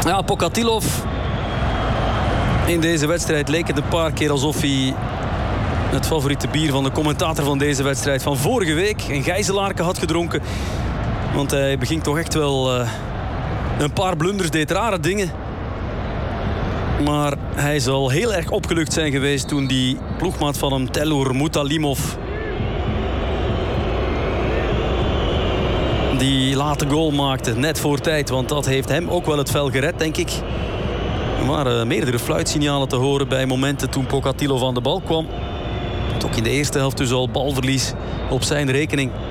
Ja, Pokatilov. In deze wedstrijd leek het een paar keer alsof hij het favoriete bier van de commentator van deze wedstrijd van vorige week, een gijzelaarke, had gedronken. Want hij beging toch echt wel een paar blunders, deed rare dingen. Maar hij zal heel erg opgelucht zijn geweest toen die ploegmaat van hem, Telur Mutalimov, die late goal maakte, net voor tijd. Want dat heeft hem ook wel het vel gered, denk ik. Er waren meerdere fluitsignalen te horen bij momenten toen Pokatilov aan de bal kwam. Ook in de eerste helft dus al balverlies op zijn rekening.